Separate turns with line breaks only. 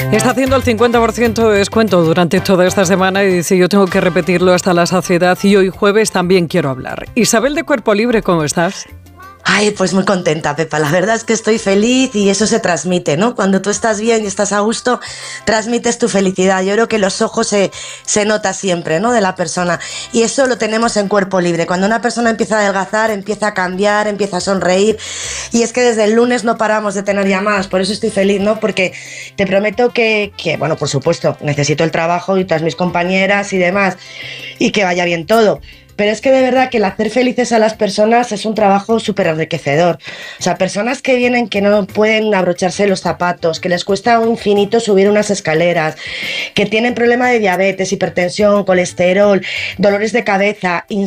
Está haciendo el 50% de descuento durante toda esta semana y dice, yo tengo que repetirlo hasta la saciedad y hoy jueves también quiero hablar. Isabel de Cuerpo Libre, ¿cómo estás?
Ay, pues muy contenta, Pepa. La verdad es que estoy feliz y eso se transmite, ¿no? Cuando tú estás bien y estás a gusto, transmites tu felicidad. Yo creo que los ojos se nota siempre, ¿no? De la persona. Y eso lo tenemos en Cuerpo Libre. Cuando una persona empieza a adelgazar, empieza a cambiar, empieza a sonreír. Y es que desde el lunes no paramos de tener llamadas. Por eso estoy feliz, ¿no? Porque te prometo que bueno, por supuesto, necesito el trabajo y todas mis compañeras y demás. Y que vaya bien todo. Pero es que de verdad que el hacer felices a las personas es un trabajo súper enriquecedor. O sea, personas que vienen que no pueden abrocharse los zapatos, que les cuesta un infinito subir unas escaleras, que tienen problema de diabetes, hipertensión, colesterol, dolores de cabeza,